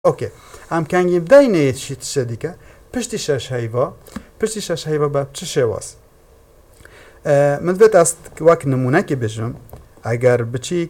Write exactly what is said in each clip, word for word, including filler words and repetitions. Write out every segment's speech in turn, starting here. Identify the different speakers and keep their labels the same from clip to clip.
Speaker 1: اوکی ام کنگی بدینه چی چه دیگه پشتی شش هیوا پشتی شش هیوا با چه شواس من وقت است وقت نمونه که بجم اگر بچی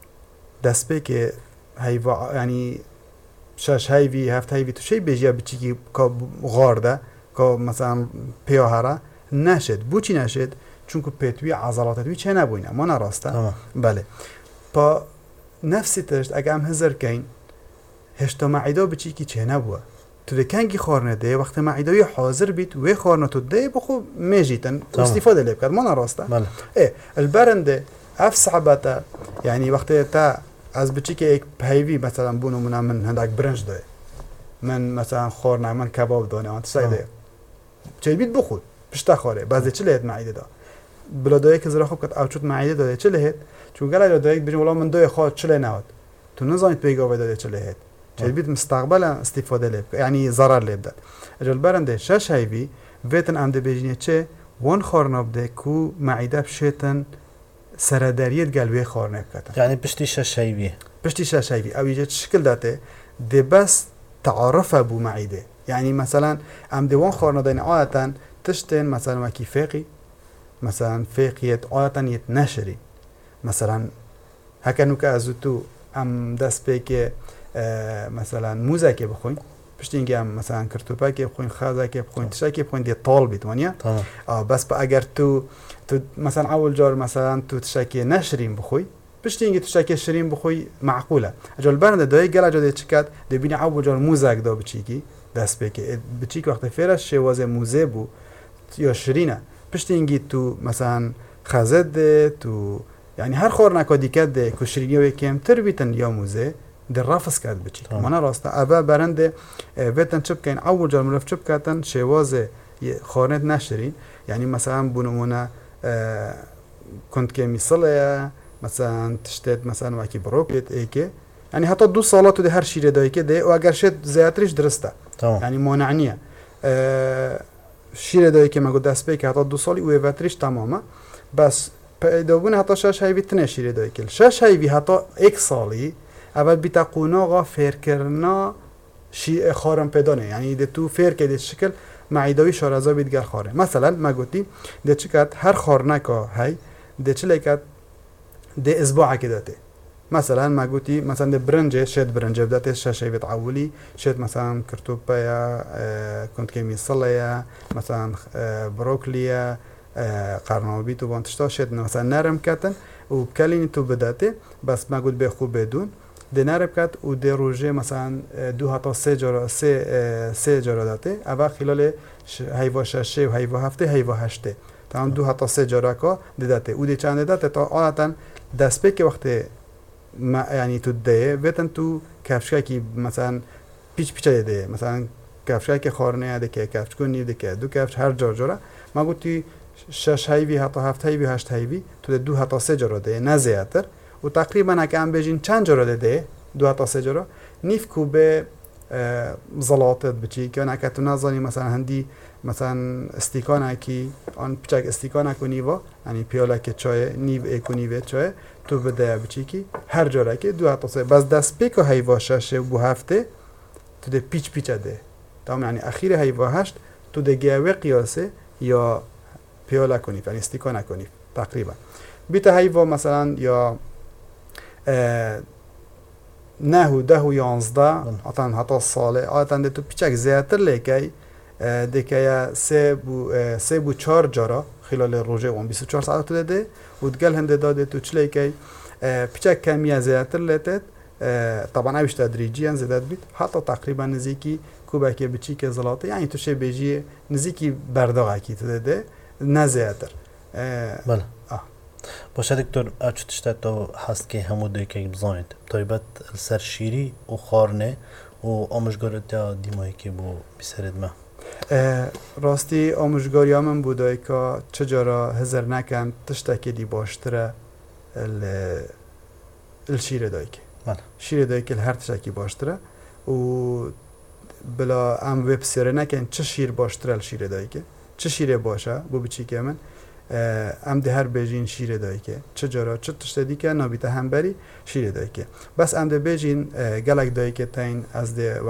Speaker 1: دست به که هیوا یعنی شش هیوی هفت هیوی تو شی بجیا بچی که غارده که مثلا پیاهره نشد بوچی نشد چون که پیتوی عضلاتوی چه نبوینه ما نراسته بله پا نفسی تشت اگه هم هزار کین هشتا معیده بچی که چه نبوه تو ده کنگی خورنه ده وقت معیده حاضر بیت و خورنه تو ده بخو میجیتن استفاده لیب کرد ما نراسته
Speaker 2: بله
Speaker 1: ايه البرنده اف صعبته يعني وقت تا از بچی که یک هیوی مثلا بونو من من هندک برنج ده من مثلا خورنه من کباب دانه آن تسایده چه بیت بخود پشت خوره بعضی چه لهت معیده دا بلادایی که زرا خوب کت اوچوت معیده داده چه لهت چون گله بلادایی بجن ولی من دوی خواد چه نهاد تو نزانید پیگاه داده چه لهت چه بیت مستقبلا استفاده لیب یعنی ضرر لیب داد اجل برنده شش هیوی ویتن ام ده بجینه چه وان خورنه بده کو معیده بشیتن سرداریت قلبی خورنه بکتن
Speaker 2: يعني پشتی شش هیوی
Speaker 1: پشتی شش هیوی او یه شکل داته ده بس تعرف ابو معیده يعني مثلا ام ده وان خورنه دین عادتا تشتن مثلا وکی فقی مثلا فقیت عادتا یت نشری مثلا هکنو که از تو ام دست به که مثلا موزه که بخوین پشت اینکه هم مثلا کرتوپه که بخوین خازه که بخوین تشه که بخوین دیت طال بیت وانیا آه بس با اگر تو تو مثلا اول جار مثلا تو تشه که نشرین بخوی پشت اینکه تشه که شرین بخوی معقوله اجل برنده دایی گل اجاده چکت دبینی اول جار موزه دا بچی کی دست به که بچی که وقت فیرش شوازه موزه بو یا شرینه پشت اینکه تو مثلا خازه ده تو يعني هر خور نکادی کرده که شرینی و کم تر بیتن یا موزه در رافس کرد بچی مانا راسته اول برنده ویتن چپ کن اول جار مرف چپ کردن شوازه خورنت نشرین يعني مثلا بونمونه كنت كمي صلاة مثلا تشتت مثلا وكي بروكليت ايكي يعني حتى دو صالات ده هر شيء ده كده ده واگر شد زياتريش درسته يعني مانعنيه شيء ده كي ما قد اسبيك حتى دو صالي ويفاتريش تماما بس پیدابون حتی شش هیوی تنه شیره دای کل شش هیوی حتی ایک سالی اول بیتا قوناغا فیر کرنا شی خارم پیدا نه یعنی ده تو فیر که ده شکل معیدوی شارزا بیدگر خاره مثلا ما گوتی ده چکت هر خارنکا هی ده چه لیکت ده اسبوعه که داته مثلا ما گوتی مثلا ده برنجه شد برنجه بداته شش هیوی تعولی شد مثلا کرتوبه یا کنت کمی صله مثلا بروکلیا قرنابی تو وانتشتا شد مثلا نرم کتن و بکلینی تو بداته بس ما گوت به خوب بدون ده نرم کت و ده روژه مثلا دو حتا سه جارا سه سه جارا داته اول خلال هیوا ششه و هیوا هفته هیوا هشته تمام دو حتا سه جارا که ده داته و ده چند داته تا عادتا دست به که وقت ما یعنی تو ده ویتن تو کفشکه که مثلا پیچ پیچه ده مثلا کفشکه که خارنه ده که کفش کنی ده که دو کفش هر جار جارا ما گوتی شش هیوی حتی هفت هیوی هشت هیوی تو دو حتی سه جارا ده نه زیادتر و تقریبا اگه هم بجین چند جارا ده ده دو حتی سه جارا نیف کوبه زلاتت بچی که اگه تو نظانی مثلا هندی مثلا استیکانه که آن پچک استیکانه کنی و یعنی پیاله که چای نیو ایکو نیو چای تو بده بچی که هر جارا که دو حتی سه بس دست پیکو هیوا شش و هفته تو ده پیچ پیچ ده تمام یعنی اخیر هیوا هشت تو ده گیوه قیاسه یا پیاله کنی یعنی استیکانه کنی تقریبا بیت هیوا مثلا یا نه و ده و یانزده حتی حتی ساله آتا ده تو پیچک زیادتر لیکی دیگه سه بو سه بو چهار جارا خلال روزه اون بیست و چهار ساعت تو ده و دگل هنده داده تو چلی کی پیچک کمیه زیادتر لیتت طبعا اوش تدریجی زیادت بیت حتی تقریبا نزدیکی کوبه که بچی که زلاته یعنی تو شه بیجی نزدیکی برداغه کی تو ده نه زیادتر
Speaker 2: بله آه باشه دکتر اچ تشت تو هست که همو دوی که بزاید طیبت سر شیری و خارنه و آموزگارت یا دیمایی که بو بسرد ما
Speaker 1: راستی آموزگاری من بودای که چجورا هزار نکن تشت که دی باشتره الشیره دایی که
Speaker 2: بله
Speaker 1: شیره دایی که هر تشت که باشتره و بلا ام وب سیره نکن چه شیر باشتره الشیره دایی که چه شیره باشه بو بچی که من ام ده هر بیجین شیره دایی که چه جارا چه تشتدی که نابیته هم بری شیره دایی که بس ام ده بیجین گلک دایی که تاین از ده